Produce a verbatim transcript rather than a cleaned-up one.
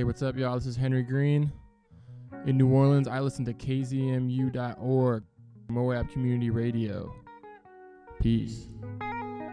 what's up, y'all? This is Henry Green. In New Orleans, I listen to K Z M U dot org, Moab Community Radio. Peace.